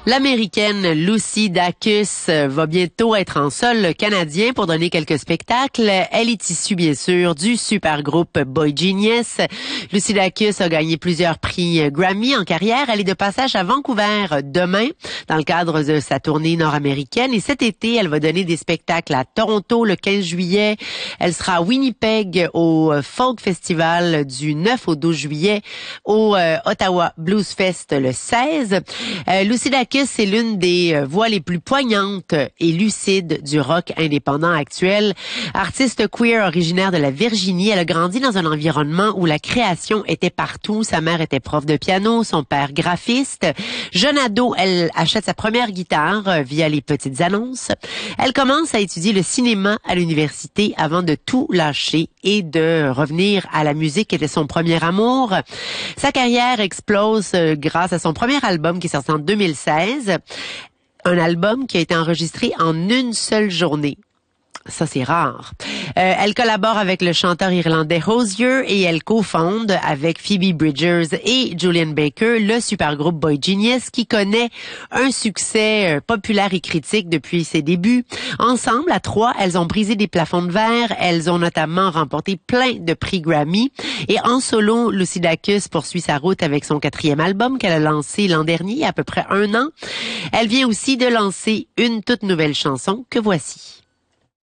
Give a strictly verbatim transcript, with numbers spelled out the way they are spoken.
L'Américaine Lucy Dacus va bientôt être en sol canadien pour donner quelques spectacles. Elle est issue, bien sûr, du super groupe Boy Genius. Lucy Dacus a gagné plusieurs prix Grammy en carrière. Elle est de passage à Vancouver demain dans le cadre de sa tournée nord-américaine. Et cet été, elle va donner des spectacles à Toronto le quinze juillet. Elle sera à Winnipeg au Folk Festival du neuf au douze juillet, au euh, Ottawa Blues Fest le seize. Euh, Lucy Dacus, c'est l'une des voix les plus poignantes et lucides du rock indépendant actuel. Artiste queer originaire de la Virginie, elle a grandi dans un environnement où la création était partout. Sa mère était prof de piano, son père graphiste. Jeune ado, elle achète sa première guitare via les petites annonces. Elle commence à étudier le cinéma à l'université avant de tout lâcher et de revenir à la musique qui était son premier amour. Sa carrière explose grâce à son premier album qui est sorti en deux mille seize. Un album qui a été enregistré en une seule journée. Ça, c'est rare. Euh, elle collabore avec le chanteur irlandais Hozier et elle cofonde avec Phoebe Bridgers et Julian Baker le supergroupe Boy Genius qui connaît un succès euh, populaire et critique depuis ses débuts. Ensemble, à trois, elles ont brisé des plafonds de verre. Elles ont notamment remporté plein de prix Grammy. Et en solo, Lucy Dacus poursuit sa route avec son quatrième album qu'elle a lancé l'an dernier, à peu près un an. Elle vient aussi de lancer une toute nouvelle chanson que voici.